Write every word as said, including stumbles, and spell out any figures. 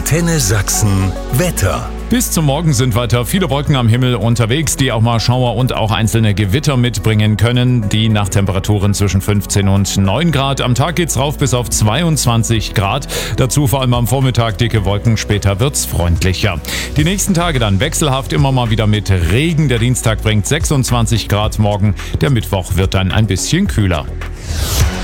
Antenne Sachsen Wetter. Bis zum Morgen sind weiter viele Wolken am Himmel unterwegs, die auch mal Schauer und auch einzelne Gewitter mitbringen können. Die Nachttemperaturen zwischen fünfzehn und neun Grad. Am Tag geht's rauf bis auf zweiundzwanzig Grad. Dazu vor allem am Vormittag dicke Wolken, später wird's freundlicher. Die nächsten Tage dann wechselhaft immer mal wieder mit Regen. Der Dienstag bringt sechsundzwanzig Grad morgen. Der Mittwoch wird dann ein bisschen kühler.